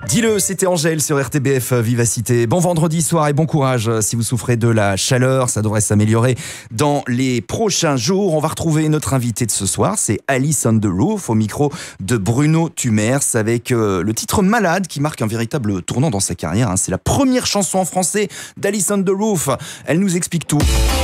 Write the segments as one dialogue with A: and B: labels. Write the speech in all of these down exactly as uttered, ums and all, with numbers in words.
A: Dis-le, c'était Angèle sur R T B F Vivacité. Bon vendredi soir et bon courage si vous souffrez de la chaleur. Ça devrait s'améliorer dans les prochains jours. On va retrouver notre invité de ce soir, c'est Alice on the Roof, au micro de Bruno Tumers, avec euh, le titre Malade qui marque un véritable tournant dans sa carrière. Hein. C'est la première chanson en français d'Alice on the Roof. Elle nous explique tout.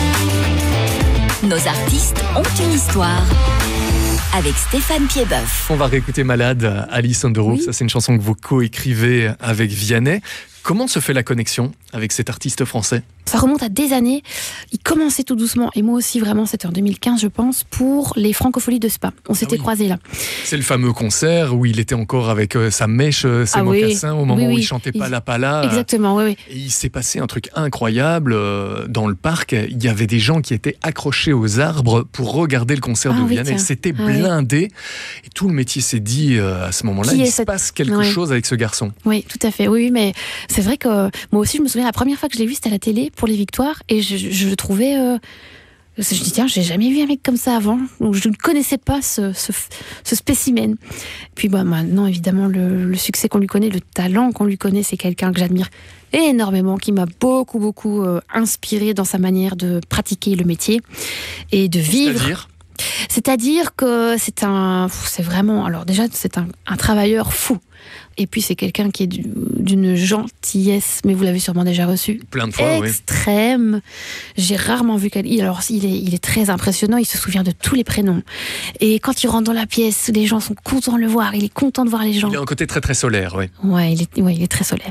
B: Nos artistes ont une histoire. Avec Stéphane Piedboeuf.
C: On va réécouter Malade, Alice on the Roof. Oui. Ça, c'est une chanson que vous co-écrivez avec Vianney. Comment se fait la connexion avec cet artiste français ?
D: Ça remonte à des années. Il commençait tout doucement, et moi aussi vraiment, c'était en deux mille quinze je pense, pour les Francopholies de Spa. On s'était ah oui. croisés là.
C: C'est le fameux concert où il était encore avec euh, sa mèche, euh, ses ah mocassins, oui. au moment oui, oui. où il chantait il... Pala Pala.
D: Exactement, oui, oui.
C: Et il s'est passé un truc incroyable euh, dans le parc. Il y avait des gens qui étaient accrochés aux arbres pour regarder le concert ah, de oui, Vianney. Tiens. C'était ah, blindé. Oui. Et tout le métier s'est dit euh, à ce moment-là, qui il se cette... passe quelque oui. chose avec ce garçon.
D: Oui, tout à fait. Oui, mais c'est vrai que moi aussi, je me souviens, la première fois que je l'ai vu, c'était à la télé pour les Victoires. Et je, je le trouvais... Euh, je dis, tiens, j'ai jamais vu un mec comme ça avant. Donc, je ne connaissais pas ce, ce, ce spécimen. Puis bah, maintenant, évidemment, le, le succès qu'on lui connaît, le talent qu'on lui connaît, c'est quelqu'un que j'admire énormément, qui m'a beaucoup, beaucoup euh, inspiré dans sa manière de pratiquer le métier et de vivre.
C: C'est-à-dire ?
D: C'est-à-dire que c'est un... C'est vraiment... Alors déjà, c'est un, un travailleur fou. Et puis c'est quelqu'un qui est du, d'une gentillesse, mais vous l'avez sûrement déjà reçu.
C: Plein de fois,
D: extrême. Oui. J'ai rarement vu quelqu'un. Alors il est, il est très impressionnant. Il se souvient de tous les prénoms. Et quand il rentre dans la pièce, les gens sont contents de le voir. Il est content de voir les gens.
C: Il a un côté très très solaire, oui.
D: Ouais, il est, ouais, il est très solaire.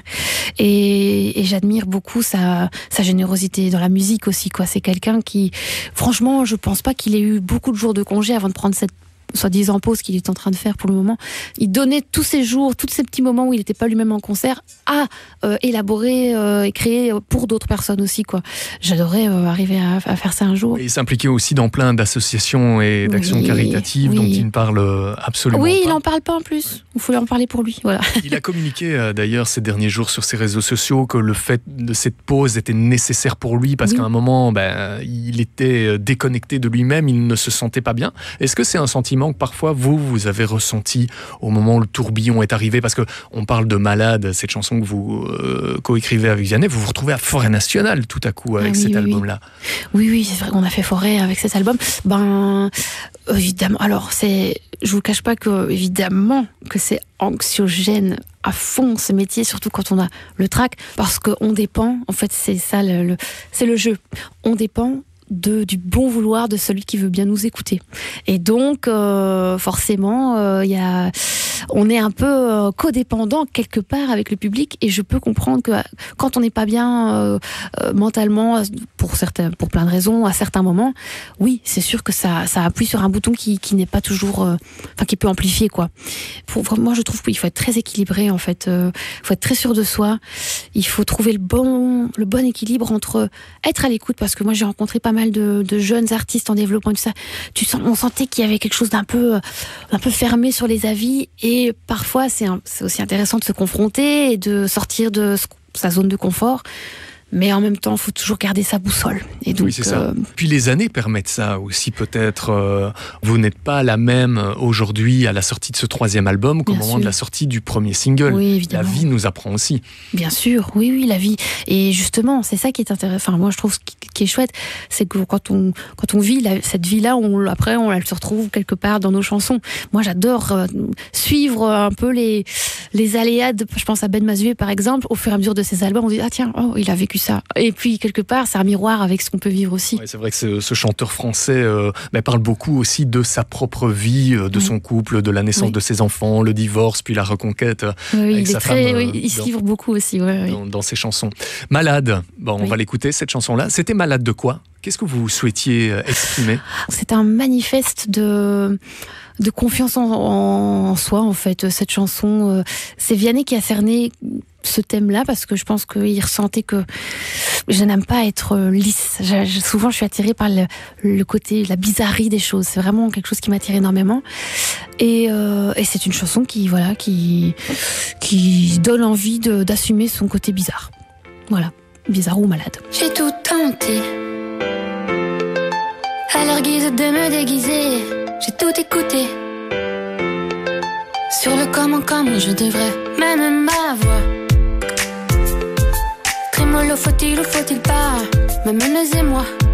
D: Et, et j'admire beaucoup sa, sa générosité dans la musique aussi, quoi. C'est quelqu'un qui, franchement, je pense pas qu'il ait eu beaucoup de jours de congé avant de prendre cette soi-disant pause qu'il est en train de faire pour le moment. Il donnait tous ces jours, tous ces petits moments où il n'était pas lui-même en concert à euh, élaborer euh, et créer pour d'autres personnes aussi, quoi. J'adorais euh, arriver à, à faire ça un jour.
C: Et il s'impliquait aussi dans plein d'associations et d'actions oui, caritatives oui. dont il ne parle absolument
D: oui,
C: pas.
D: Oui, il n'en parle pas en plus. Il faut en parler pour lui. Voilà.
C: Il a communiqué euh, d'ailleurs ces derniers jours sur ses réseaux sociaux que le fait de cette pause était nécessaire pour lui parce oui. qu'à un moment, ben, il était déconnecté de lui-même, il ne se sentait pas bien. Est-ce que c'est un sentiment que parfois vous, vous avez ressenti au moment où le tourbillon est arrivé, parce qu'on parle de Malade, cette chanson que vous euh, co-écrivez avec Vianney, vous vous retrouvez à Forêt Nationale tout à coup avec ah oui, cet oui, album-là.
D: Oui, oui, c'est vrai qu'on a fait Forêt avec cet album. Ben, évidemment, alors c'est, je vous cache pas que, évidemment, que c'est anxiogène à fond ce métier, surtout quand on a le trac, parce qu'on dépend, en fait c'est ça, le, le, c'est le jeu, on dépend De, du bon vouloir de celui qui veut bien nous écouter. Et donc, euh, forcément, euh, y a, on est un peu euh, codépendant quelque part avec le public, et je peux comprendre que quand on n'est pas bien euh, euh, mentalement, pour, certains, pour plein de raisons, à certains moments, oui, c'est sûr que ça, ça appuie sur un bouton qui, qui n'est pas toujours... Euh, enfin, qui peut amplifier, quoi. Pour, moi, je trouve qu'il faut être très équilibré, en fait. Il euh, faut être très sûr de soi. Il faut trouver le bon, le bon équilibre entre être à l'écoute, parce que moi, j'ai rencontré pas mal De, de jeunes artistes en développement et tout ça. Tu sens, on sentait qu'il y avait quelque chose d'un peu, un peu fermé sur les avis, et parfois c'est, un, c'est aussi intéressant de se confronter et de sortir de sa zone de confort. Mais en même temps, il faut toujours garder sa boussole. Et donc,
C: oui, c'est ça. Euh... Puis les années permettent ça aussi, peut-être. Euh, vous n'êtes pas la même aujourd'hui à la sortie de ce troisième album qu'au Bien moment sûr. de la sortie du premier single.
D: Oui, évidemment.
C: La vie nous apprend aussi.
D: Bien sûr, oui, oui, la vie. Et justement, c'est ça qui est intéressant. Enfin, moi, je trouve ce qui, qui est chouette, c'est que quand on, quand on vit la, cette vie-là, on, après, on elle se retrouve quelque part dans nos chansons. Moi, j'adore euh, suivre un peu les, les aléas. De, je pense à Ben Mazué, par exemple. Au fur et à mesure de ses albums, on dit, ah tiens, oh, il a vécu ça. Et puis quelque part c'est un miroir avec ce qu'on peut vivre aussi.
C: Ouais, c'est vrai que ce, ce chanteur français euh, bah, parle beaucoup aussi de sa propre vie, euh, de oui. son couple, de la naissance oui. de ses enfants, le divorce, puis la reconquête euh,
D: oui,
C: avec
D: il
C: sa
D: est très,
C: femme.
D: Oui, il se livre beaucoup aussi. Ouais,
C: dans,
D: oui.
C: dans ses chansons. Malade, bon, on
D: oui.
C: va l'écouter cette chanson-là. C'était Malade de quoi ? Qu'est-ce que vous souhaitiez exprimer ?
D: C'est un manifeste de... de confiance en, en soi, en fait, cette chanson. C'est Vianney qui a cerné ce thème-là, parce que je pense qu'il ressentait que je n'aime pas être lisse. Je, je, souvent, je suis attirée par le, le côté, la bizarrerie des choses. C'est vraiment quelque chose qui m'attire énormément. Et, euh, et c'est une chanson qui, voilà, qui, qui donne envie de, d'assumer son côté bizarre. Voilà, bizarre ou malade.
E: J'ai tout tenté, à leur guise de me déguiser. J'ai tout écouté, sur le comment, comment je devrais même m'avoir. le faut-il ou faut-il pas me menacer moi?